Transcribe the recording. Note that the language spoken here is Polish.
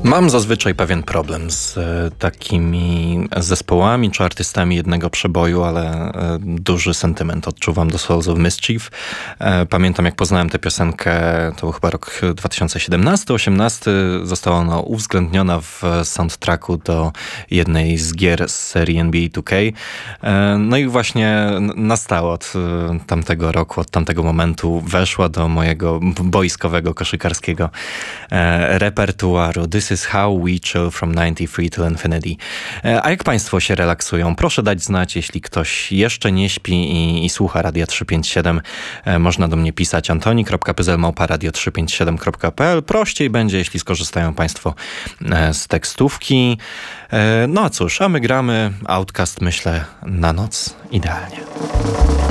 Mam zazwyczaj pewien problem z takimi zespołami czy artystami jednego przeboju, ale duży sentyment odczuwam do Souls of Mischief. Pamiętam, jak poznałem tę piosenkę, to był chyba rok 2017-18. Została ona uwzględniona w soundtracku do jednej z gier z serii NBA 2K. No i właśnie nastało od tamtego roku, od tamtego momentu weszła do mojego boiskowego, koszykarskiego repertuaru. This is how we chill from 93 till infinity. A jak państwo się relaksują? Proszę dać znać, jeśli ktoś jeszcze nie śpi i słucha Radia 357. Można do mnie pisać antoni.pyzel@radio357.pl. Prościej będzie, jeśli skorzystają państwo z tekstówki. No a cóż, a my gramy Outcast, myślę, na noc idealnie.